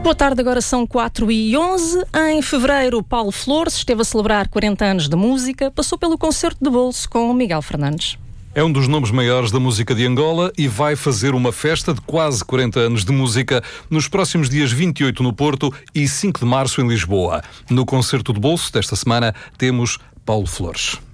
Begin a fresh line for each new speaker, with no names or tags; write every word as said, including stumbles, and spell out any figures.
Boa tarde, agora são quatro e onze. Em fevereiro, Paulo Flores esteve a celebrar quarenta anos de música, passou pelo concerto de bolso com Miguel Fernandes.
É um dos nomes maiores da música de Angola e vai fazer uma festa de quase quarenta anos de música nos próximos dias vinte e oito no Porto e cinco de março em Lisboa. No concerto de bolso desta semana temos Paulo Flores.